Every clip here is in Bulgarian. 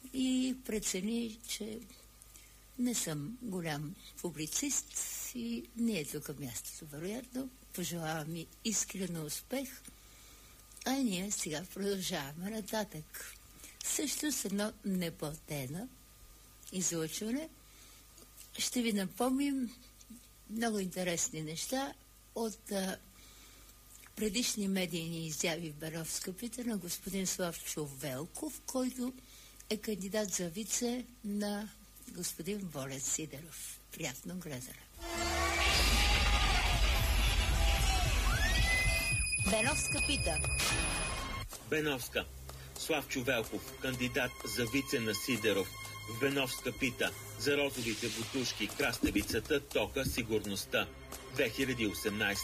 и прецени, че не съм голям публицист и не е тук мястото, вероятно. Пожелава ми искрено успех, а ние сега продължаваме нататък. Също с едно неплатено излъчване ще ви напомним много интересни неща от предишни медийни изяви в Беновска пита на господин Славчо Велков, който е кандидат за вице на господин Волен Сидеров. Приятно гледане. Беновска пита. Беновска. Славчо Велков, кандидат за вице на Сидеров. В Беновска пита за розовите бутушки, краставицата, тока, сигурността. 2018.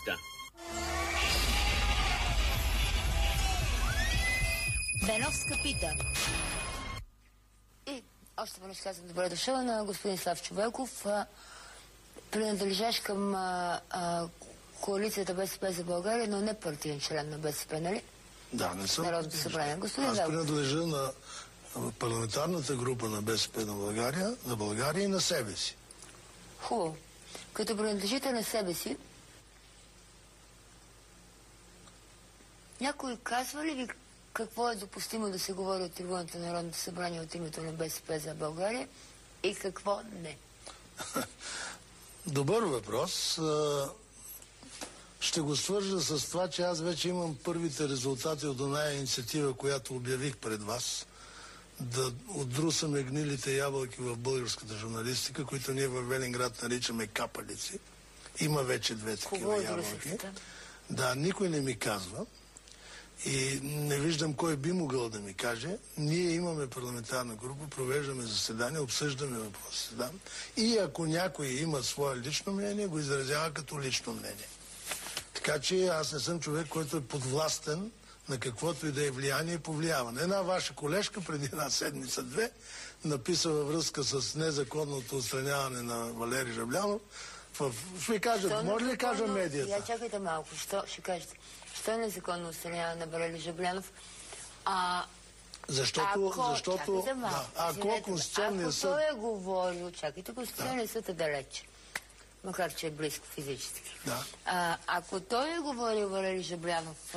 Беновска пита. И още веднъж казвам добре дошъл на господин Славчо Велков, принадлежащ към коалицията БСП за България, но не партиен член на БСП, нали? Да, не съм. Народното събрание. Господин Аз Велков. принадлежа на парламентарната група на БСП на България и на себе си. Хубаво. Като принадлежите на себе си, някой казва ли ви какво е допустимо да се говори от трибуната на Народното събрание от името на БСП за България и какво не? Добър въпрос. Ще го свържа с това, че аз вече имам първите резултати от оная инициатива, която обявих пред вас, да отдрусаме гнилите ябълки в българската журналистика, които ние във Велинград наричаме капалици. Има вече две такива ябълки. Да, никой не ми казва. И не виждам кой би могъл да ми каже. Ние имаме парламентарна група, провеждаме заседания, обсъждаме въпроса. И ако някой има свое лично мнение, го изразява като лично мнение. Така че аз не съм човек, който е подвластен на каквото и да е влияние и повлияване. Една ваша колежка преди една седмица-две написа във връзка с незаконното отстраняване на Валери Жаблянов. Ще ви кажа, може ли кажа медията? Я чакайте малко, ще кажете. Що е незаконно отстраняване на Валери Жаблянов? Защото ако Конституционният съд... Ако той е говорил, чакайте, Конституционният съд е далеч. Макар че е близко физически. Да. Ако той е говорил Валери Жаблянов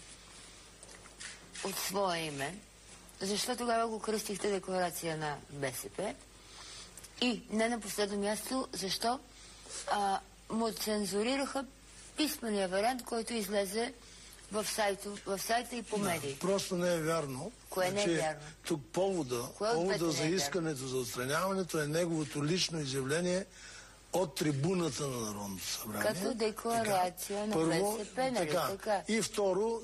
от свое име, защо тогава го кръстихте декларация на БСП? И не на последно място, защо му цензурираха писмения вариант, който излезе в сайта и по медии. Просто не е вярно. Кое не е вярно? Тук повода за искането за отстраняването е неговото лично изявление от трибуната на Народното събрание. Като декларация на БСП, нали така? И второ,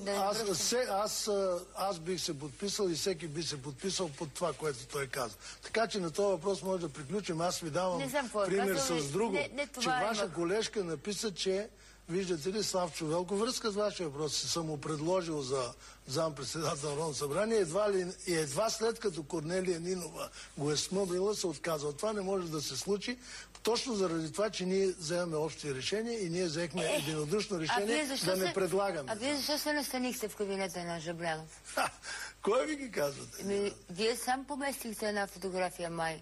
аз бих се подписал и всеки би се подписал под това, което той казва. Така че на този въпрос може да приключим. Аз ви давам пример с друго. Че ваша колежка написа, че виждате ли, Славчо Велков, връзка с вашия въпрос, се съм му предложил за заместник-председател на Народното събрание, едва след като Корнелия Нинова го е смъбрила, се отказва. Това не може да се случи, точно заради това, че ние вземаме общи решения и ние взехме единодушно решение да не предлагаме. А вие защо се настанихте в кабинета на Жаблянов? Кой ви ги казвате? Вие сам поместихте една фотография май.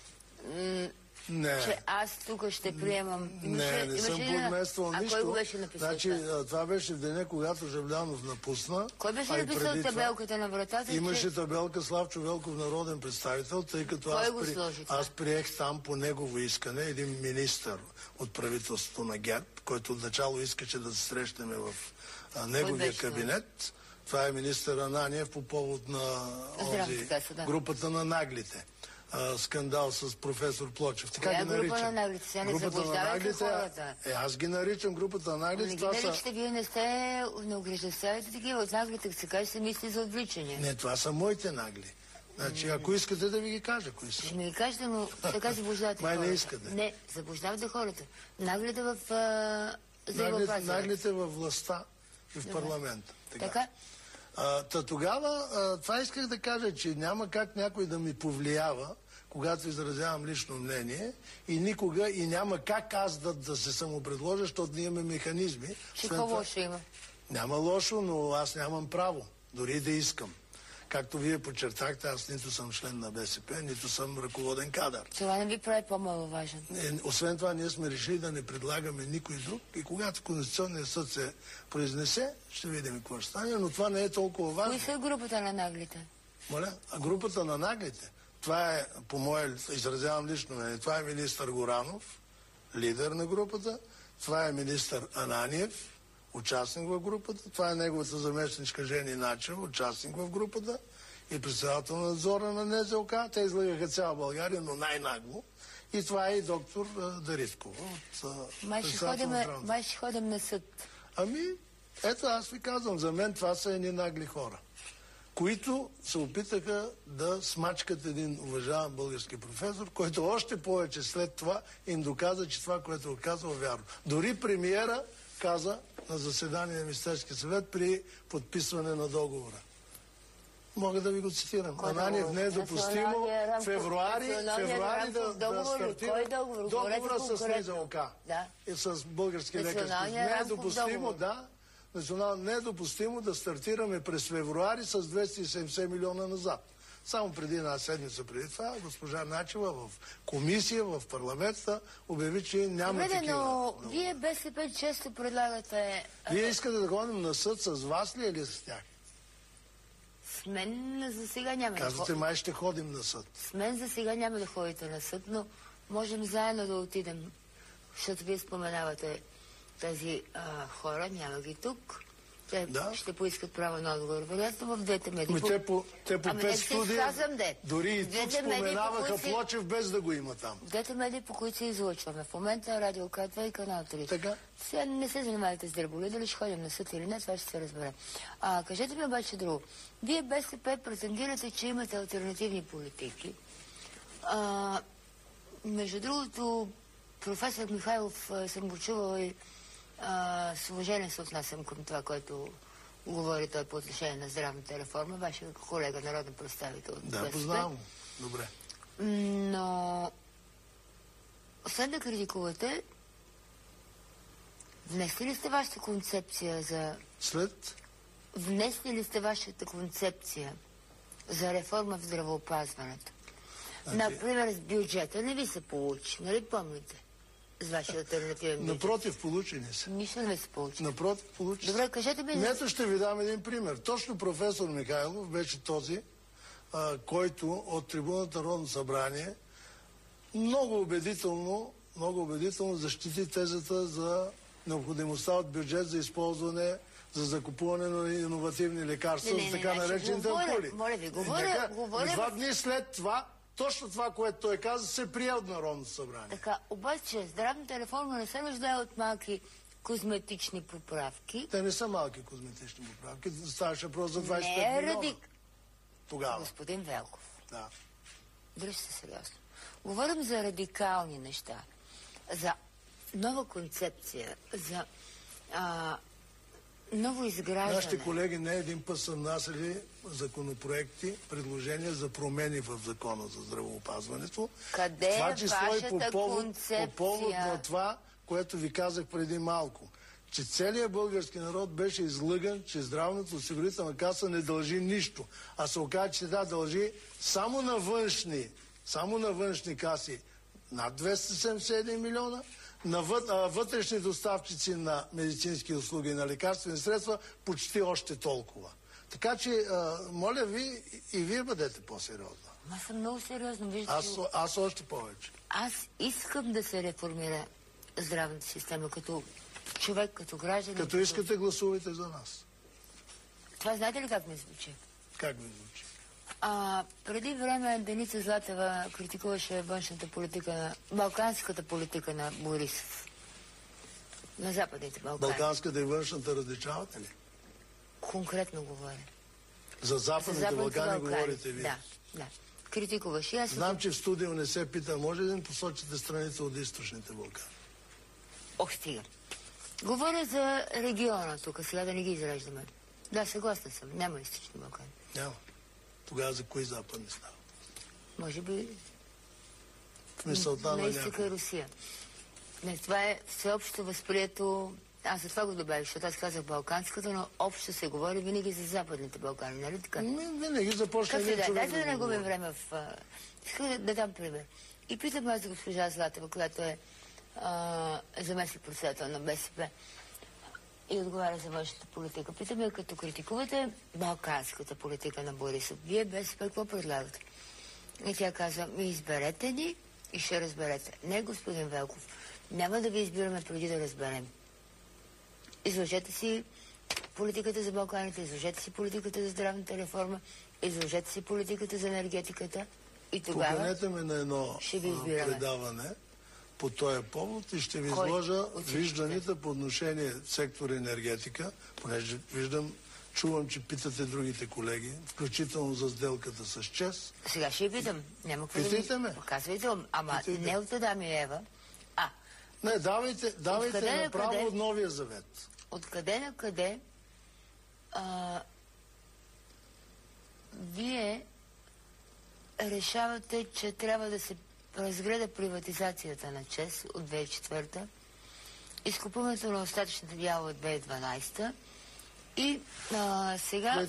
Не. Че аз тук ще приемам... Не съм подмествал нищо. А кой го беше написал? Значи, това беше в деня, когато Жаблянов напусна. Кой беше написал табелката на вратата? Имаше табелка Славчо Велков, народен представител, тъй като аз приех там по негово искане един министър от правителството на ГЕРБ, който отначало искаше да се срещаме в неговия кабинет. Това е министър Ананиев по повод на групата на наглите. Скандал с професор Плочев. Така ги наричам. Група на наглите? Сега не заблуждавайте хората. Аз ги наричам групата на наглите. Не ги наричате, вие не огриждавате такива. От наглите, се каже, се мисли за отвличане. Не, това са моите нагли. Значи, ако искате да ви ги кажа, кои са. Ще ми ги кажете, но така заблуждавате хората. Май не искате. Не, заблуждавате хората. Наглите в здравеопазването. Наглите във властта и в парламента. Така? Тогава това исках да кажа, че няма как някой да ми повлиява, когато изразявам лично мнение и никога и няма как аз да се самопредложа, защото ние имаме механизми. Какво лошо има? Няма лошо, но аз нямам право, дори да искам. Както вие подчертахте, аз нито съм член на БСП, нито съм ръководен кадър. Това не ви прави по-маловажен. Освен това, ние сме решили да не предлагаме никой друг и когато Конституционният съд се произнесе, ще видим какво ще стане, но това не е толкова важно. Кои са групата на наглите? Моля? А групата на наглите? Това е, по мое, изразявам лично мнение, това е министър Горанов, лидер на групата, това е министър Ананиев, участник в групата, това е неговата заместничка Жени Начева, участник в групата и председател на надзора на НЗОК. Те излагаха цяла България, но най-нагло. И това е и доктор Дариткова. Май ще ходим на съд. Ами, ето аз ви казвам, за мен това са едни нагли хора, които се опитаха да смачкат един уважаван български професор, който още повече след това им доказа, че това, което е казал, вярно. Дори премиера каза на заседание на Министерския съвет при подписване на договора. Мога да ви го цитирам. Ананиев не е допустимо февруари да стартира договора с НЗОК и с български лекарски. Не е допустимо, не е допустимо да стартираме през февруари с 270 милиона назад. Само преди една седмица преди това, госпожа Начева в комисия, в парламента обяви, че няма такива. Но вие БСП често предлагате... Вие искате да ходим на съд с вас ли или с тях? С мен за сега няма да ходим. Казвате, май ще ходим на съд. С мен за сега няма да ходите на съд, но можем заедно да отидем, защото вие споменавате тези хора, няма ги тук. Те ще поискат право на отговор. Вероятно в двете медии. Те по 5 студия, дори и тук споменаваха Плочев без да го има там. В двете медии, по които се излъчваме. В момента Радио К2 и Канал 3. Така? Сега не се занимавате с дреболи, дали ще ходим на съд или не, това ще се разбере. Кажете ми обаче друго. Вие БСП претендирате, че имате алтернативни политики. Между другото, професор Михайлов съм го чувала и с уважение се отнасям към това, което говори той по отношение на здравната реформа. Вашия колега, народен представител от БСП. Да, познавам. Добре. Но освен да критикувате, внесли ли сте вашата концепция за... Внесли ли сте вашата концепция за реформа в здравеопазването? Например, с бюджета не ви се получи, нали помните? С вашия алтернативен бюджет. Напротив, получи не се. Нищо не се получи. Напротив, получи се. Добре, кажете ми... Ето ще ви дам един пример. Точно професор Михайлов беше този, който от трибуната на Народно събрание много убедително защити тезата за необходимостта от бюджет за използване, за закупуване на иновативни лекарства, за така наречените ампули. Моля ви, говоря... 2 дни след това, точно това, което той каза, се прие от Народното събрание. Така, обаче здравната реформа не се нуждае от малки козметични поправки. Те не са малки козметични поправки. Ставаше въпрос за 25 милиона. Тогава. Господин Велков. Да. Дръжте се сериозно. Говорим за радикални неща. За нова концепция. За ново изграждане. Нашите колеги не един път са внасяли законопроекти, предложения за промени в закона за здравеопазването. Къде е вашата концепция? По повод на това, което ви казах преди малко, че целият български народ беше излъган, че здравната осигурителна каса не дължи нищо, а се оказа, че дължи само на външни каси над 271 милиона, на вътрешни доставчици на медицински услуги и на лекарствени средства почти още толкова. Така че, моля ви, и вие бъдете по-сериозна. Аз съм много сериозно. Аз още повече. Аз искам да се реформира здравната система като човек, като гражданин. Като искате, гласувайте за нас. Това знаете ли как ми звучи? Как ми звучи? Преди време Деница Златева критикуваше външната политика, балканската политика на Борисов. На Западните Балкани. Балканската и външната различавате ли? Конкретно говоря. За Западните Балкани говорите вие? Да. Критикуваш. Знам, че в студио не се пита. Може ли да посочите страните от източните Балкани? Ох, стига. Говоря за региона тук, сега да не ги изреждаме. Да, съгласна съм. Няма източни Балкани. Няма. Тогава за кои западни става? Може би... В мисълта на изтока Русия. Не, това е всеобщо възприето Аз за това го добавих, защото аз казах балканската, но общо се говори винаги за Западните Балкани, нали така? Винаги започна един човек. Дайте да не говори. губим време в... Искам да дам пример. И питам аз за госпожа Златева, която е заместник-председател на БСП и отговаря за външната политика. Питам я, като критикувате балканската политика на Борисов, вие БСП какво предлагате? И тя казва, изберете ни и ще разберете. Не, господин Велков, няма да ви избираме преди да разберем. Изложете си политиката за Балканите, изложете си политиката за здравната реформа, изложете си политиката за енергетиката и тогава поканете ме на едно предаване по този повод и ще ви изложа вижданите по отношение сектор енергетика, понеже чувам, че питате другите колеги, включително за сделката с ЧЕЗ. Сега ще я питам. Няма какво питайте ме. Показвайте, ама питайте. Не от Адам и Ева. Не, давайте направо от Новия Завет. Откъде на къде вие решавате, че трябва да се разгледа приватизацията на ЧЕЗ от 2004, изкупуването на остатъчната дяла от 2012 и сега...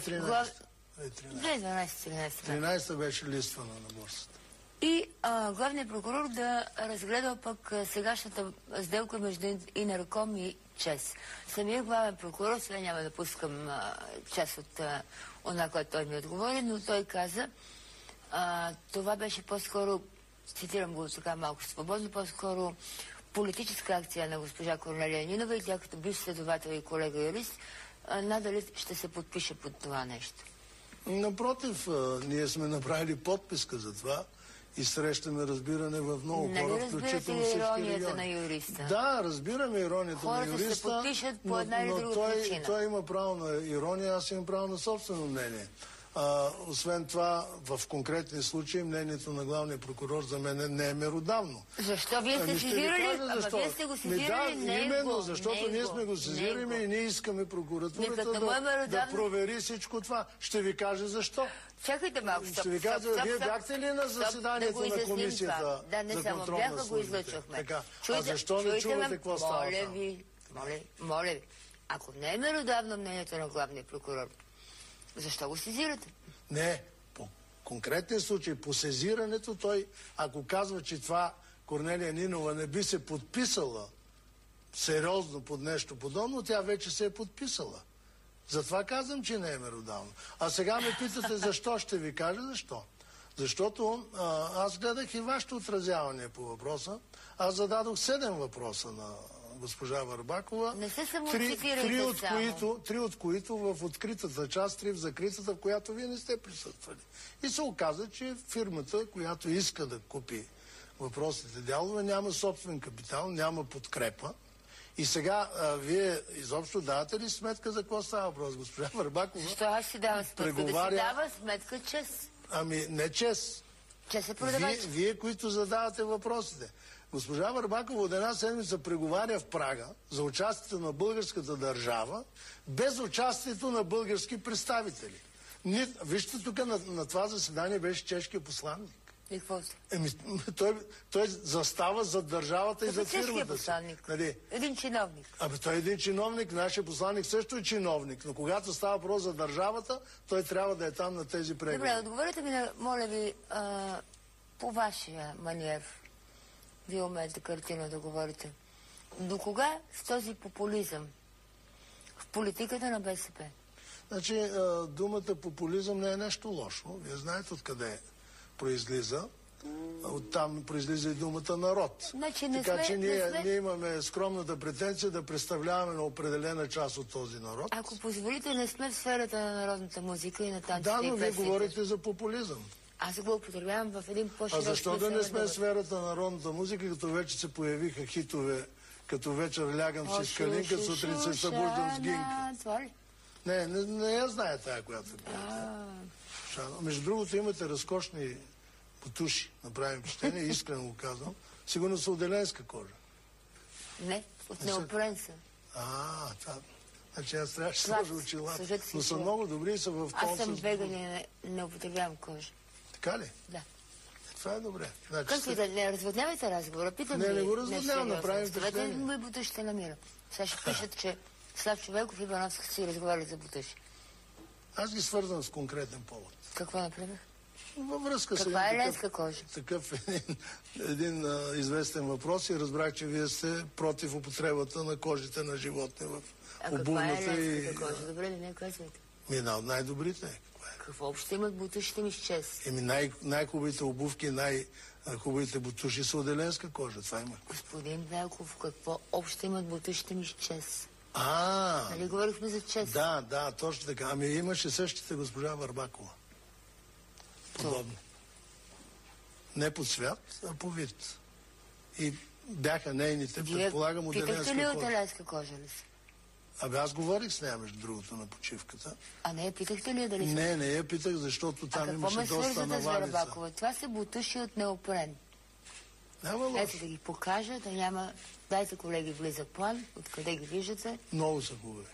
2013 беше листвана на борсата. И главният прокурор да разгледа пък сегашната сделка между Инерком и ЧЕЗ. Самият главен прокурор, сега няма да пускам част от това, което той ми отговори, но той каза, това беше по-скоро, цитирам го така малко свободно, по-скоро политическа акция на госпожа Корнелия Нинова и тя като бивш следовател и колега юрист, надали ще се подпише под това нещо. Напротив, ние сме направили подписка за това и срещаме разбиране в много хора, включително всички иронията на юриста? Да, разбираме иронията на юриста. Хората се подпишат по една или друга причина. Той има право на ирония, аз имам право на собствено мнение. Освен това, в конкретни случаи, мнението на главния прокурор за мен не е меродавно. Защо вие сте сезирали? Вие сте го сезирали него. Именно, защото ние сме го сезирали и ние искаме прокуратурата да провери всичко това. Ще ви кажа защо. Чакайте малко, Ще ви кажа, вие бяхте ли на заседанието на комисията за контролна служба? А защо не чувате какво става? Моля ви, ако не е меродавно мнението на главния прокурор, защо го сезирате? Не, по конкретен случай, по сезирането той, ако казва, че това Корнелия Нинова не би се подписала сериозно под нещо подобно, тя вече се е подписала. Затова казвам, че не е меродавно. А сега ме питате защо, ще ви кажа защо. Защото аз гледах и вашето отразяване по въпроса. Аз зададох 7 въпроса на госпожа Върбакова. Не се самоцитирайте три от които в откритата част, 3 в закритата, в която вие не сте присъствали. И се оказа, че фирмата, която иска да купи въпросните дялове, няма собствен капитал, няма подкрепа. И сега вие изобщо давате ли сметка за какво става въпрос? Госпожа Върбакова... Защо аз си давам сметка? Да си дава сметка ЧЕЗ. Ами не ЧЕЗ. ЧЕЗ е продавач. Вие, които задавате въпросите. Госпожа Върбакова от една седмица преговаря в Прага за участието на българската държава, без участието на български представители. Вижте, тук на това заседание беше чешкия посланник. И какво се? Той застава зад държавата и зад фирмата си. Нали? Един чиновник. Той е един чиновник, нашия посланник също е чиновник, но когато става въпрос за държавата, той трябва да е там на тези преговори. Добре, отговорете ми, моля ви, по вашия маниер. Вие умеете картина да говорите. До кога с този популизъм в политиката на БСП? Значи, думата популизъм не е нещо лошо. Вие знаете откъде произлиза. Оттам произлиза и думата народ. Значи, така че ние имаме скромната претенция да представляваме на определена част от този народ. Ако позволите, не сме в сферата на народната музика и на танците. Да, но вие говорите за популизъм. Аз го употребявам в един по-широк. А защо да не сме в сферата на народната музика, като вече се появиха хитове, като вечер лягам си с калинка, сутрин се събуждам с гинка? Това ли? Не я знае тая, която е пията. Между другото имате разкошни потуши, направим впечатление, искрено го казвам. Сигурно са от еленска кожа. Не, от неопрен са. Това... Значи аз трябваше да сложа очилата. Но са много добри и са в тон. Аз съм веган и не употребявам кожа. Така ли? Да. това е добре. Значи, Как и да не разводнявайте разговора? Питам не го разводнявам, направим впечатление. Оставете му и Бутуши намира. Сега ще пишат, че Славчо Велков и Бановска си разговарят за Бутуши. Аз ги свързвам с конкретен повод. Какво направих? Във връзка с каква е ленска кожа? Такъв един известен въпрос и разбрах, че вие сте против употребата на кожите на животни в обувната и... каква е ленската кожа? Добре ли не казвайте? Една от най-добрите. Какво общо имат бутушите ми с чест? Най-хубавите обувки, най-хубавите бутуши са от еленска кожа. Това има. Господин Велков, какво общо имат бутушите ми с чест? Нали говорихме за чест? Да, точно така. Ами имаше същите госпожа Върбакова. Подобно. Не по цвят, а по вид. И бяха нейните, предполагам, от еленска кожа. Питахте ли от еленска кожа ли си? Аз говорих с нея, между другото, на почивката. Не я питахте ли дали си? Не я питах, защото там имаше доста навалица. С Върбакова? Това са бутуши от неопрен. Ето да ги покажа, да няма... Дайте, колеги, влиза план. Откъде ги виждате? Много са хубави.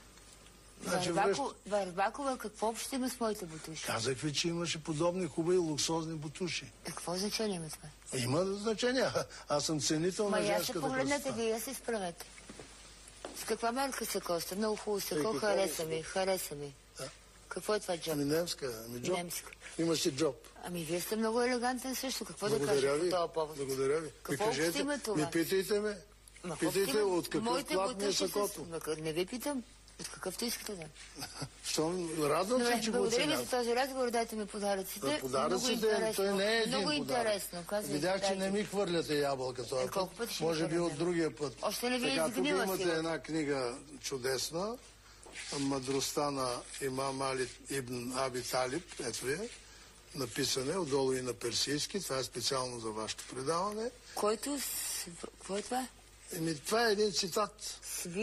Върбакова, какво общо има с моите бутуши? Казах ви, че имаше подобни хубави луксозни бутуши. Какво значение има това? Има значение. Аз съм ценител на женската красота. Погледнете, вие се изправете. С каква марка се коста? Много хубаво сако, хареса ми. Да. Какво е това джоб? Немска, джоб. Немска. Има си джоб. Вие сте много елегантен също. Какво да кажа по този повод? Благодаря ви. Какво общо има това? Питайте ме. Питайте от какъв плат ми е сакото. Не ви питам. От какъвто искате да. Радвам се, че го оценявам. Благодаря ви за този разговор, дайте ми подаръците. Подаръците, той не е един много подарък. Интересно. Видях, че не ми хвърляте ябълка този път. Може би от другия път. Още не ви изгнила. Тук имате една книга чудесна. Мъдростта на имам Али ибн Аби Талиб. Ето ви. Написане, отдолу и на персийски. Това е специално за вашето предаване. Какво е това? Това е един цитат.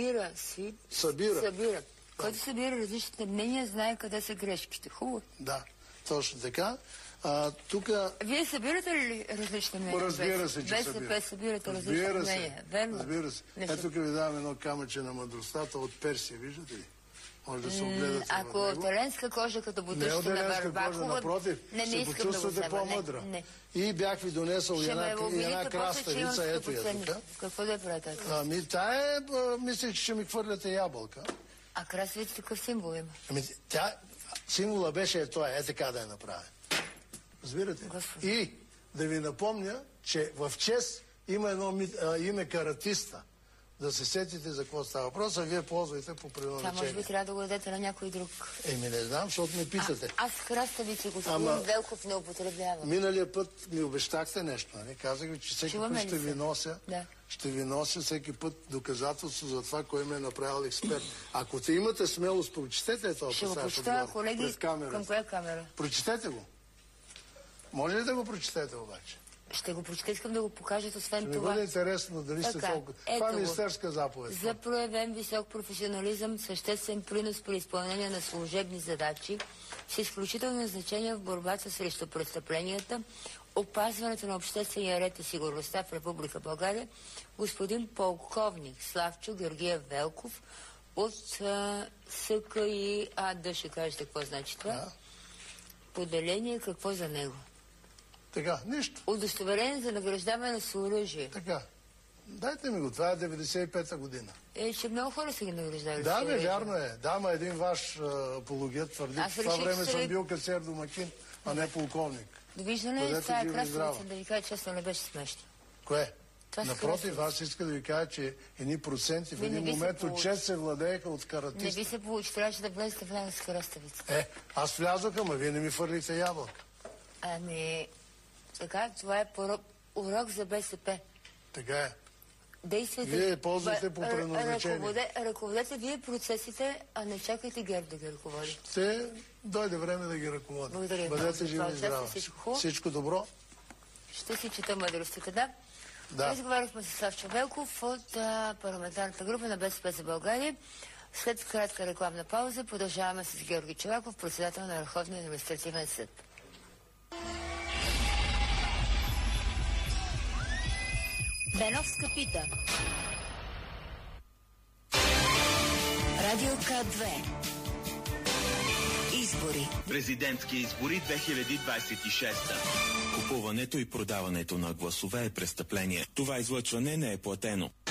Събира. Който събира различните мнения, знае къде са грешките. Хубаво. Да, точно така. Тук... Вие събирате ли различни мнения? Разбира се, че БСП събирате различни мнения. Верно? Разбира се. Ето тук ви давам едно камъче на мъдростта от Персия, виждате ли? Може да се огледате. Ако от еленска кожа като бутушите на Върбакова, напротив, се почувствате по-мъдра. И бях ви донесъл една краставица, ето я тук. Какво да я правите? Мислех, че ще ми хвърляте ябълка. А краставица такъв символ има? Символа беше така да я направя. Разбирате? И да ви напомня, че в ЧЕС има едно име каратиста. Да се сетите за какво става въпрос, а вие ползвайте по предназначение. Това може би трябва да го дадете на някой друг. Не знам, защото ме питате. Аз краставици господин Велков не употребявам. Миналия път ми обещахте нещо, нали? Казах ви, че всеки път ще ви нося. Да. Ще ви нося всеки път доказателство за това, кой ме е направил експерт. Ако те имате смелост, прочетете този пасаж. Ще го прочета, колеги, към коя камера? Прочетете го. Може ли да го прочетете обаче? Ще го прочета, искам да го покажат, освен това. Ще ми бъде интересно дали сте толкова. Това е министерска заповед. За проявен висок професионализъм, съществен принос при изпълнение на служебни задачи, с изключително значение в борбата срещу престъпленията, опазването на обществения ред и сигурността в Република България, господин полковник Славчо Георгиев Велков от СКИАД. Ще кажете какво значи това? Да. Поделение, какво за него? Така, нищо. Удостоверение за награждаване с оръжие. Така. Дайте ми го, това е 95-та година. Че много хора са ги награждали. Да, вярно е. Да, ма един ваш апологет твърди, че това време съм бил касиер домакин, а не полковник. Довиждане ли тази краставица, да ви кажа честно, не беше смешно. Кое? Напротив, аз иска да ви кажа, че едни проценти в един момент от чест се владееха от каратиста. Не ви се получи, трябваше да влезете в една с краставица. Аз влязох, ама вие не ми фърлихте ябълка. Така, това е урок за БСП. Така е. Действайте. Вие ползвате по предназначение. Ръководете вие процесите, а не чакайте ГЕРБ да ги ръководи. Ще дойде време да ги ръководи. Благодаря. Бъдете живи и здрави. Всичко добро. Ще си чета мъдростите, да? Разговаряхме с Славчо Велков от парламентарната група на БСП за България. След кратка рекламна пауза продължаваме с Георги Чолаков, председател на Върховния административен съд. Беновска пита. Радио К2. Избори. Президентски избори 2026. Купуването и продаването на гласове е престъпление. Това излъчване не е платено.